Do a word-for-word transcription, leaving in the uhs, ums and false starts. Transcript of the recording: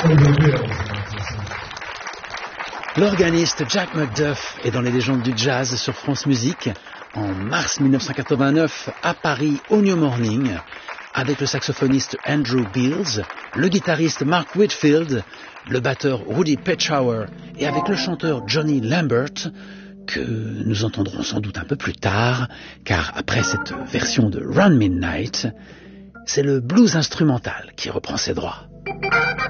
L'organiste Jack McDuff est dans les légendes du jazz sur France Musique en mars mille neuf cent quatre-vingt-neuf à Paris au New Morning avec le saxophoniste Andrew Beals, le guitariste Mark Whitfield, le batteur Rudy Pechauer et avec le chanteur Johnny Lambert que nous entendrons sans doute un peu plus tard car après cette version de Round Midnight, c'est le blues instrumental qui reprend ses droits.